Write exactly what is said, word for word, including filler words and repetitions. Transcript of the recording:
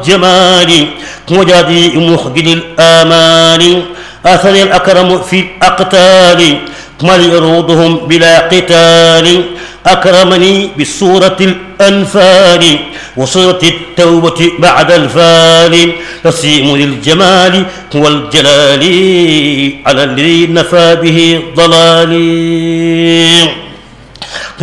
والجمال وجدي مخجل الآمال أثني الأكرم في الأقتال من يروضهم بلا قتال أكرمني بسورة الأنفال وسورة التوبة بعد الفال تسيم للجمال والجلال على الذي نفى به ضلالي.